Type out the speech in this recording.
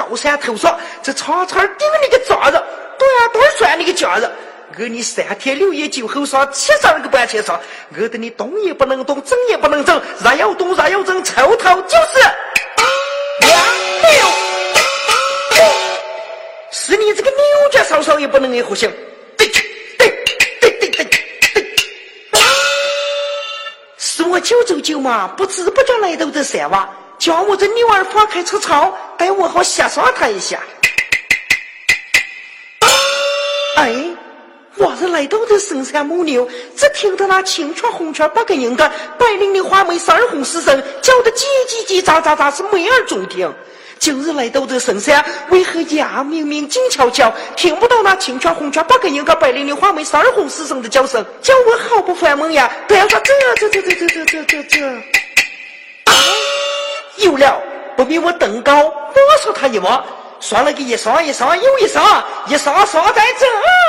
高山头上，这叉叉顶你个爪子，多算你个夹子。我你3天6夜酒后上72个半天上，我的你动也不能动，整也不能整，啥要动啥要整，抽头就是2、6，是你这个牛角稍稍也不能互相。是我9走9嘛，不知不觉来到这山洼，叫我这牛儿放开车槽，待我好下刷他一下。哎，我是来到这深山母牛，只听到那青圈红圈8个人的白绫的花梅3红4声，叫得叽叽叽喳喳喳是没耳中听。就是来到这深山，为何呀明明静悄悄，听不到那青圈红圈8个人和白绫的花梅3红4声的叫声，叫我好不烦闷呀！不要说这，有了，不比我登高，我说他一望，刷了个一刷又一刷，一刷刷在这。